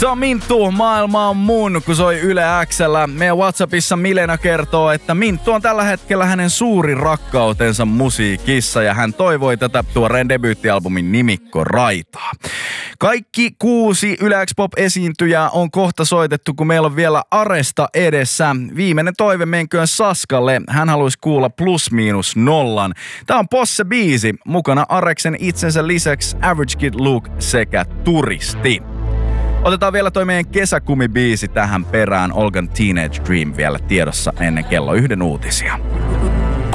Tämä on Minttu, maailma on mun, kun soi Yle X:llä. Meidän WhatsAppissa Milena kertoo, että Minttu on tällä hetkellä hänen suuri rakkautensa musiikissa ja hän toivoi tätä tuoreen debyyttialbumin Nimikko Raitaa. Kaikki 6 Yle X Pop-esiintyjää on kohta soitettu, kun meillä on vielä Aresta edessä. Viimeinen toive menköön Saskalle. Hän haluaisi kuulla +/0. Tämä on Posse-biisi. Mukana Areksen itsensä lisäksi Average Kid Luke sekä Turisti. Otetaan vielä toi meidän kesäkumibiisi tähän perään. Olgan Teenage Dream vielä tiedossa ennen kello 1 uutisia.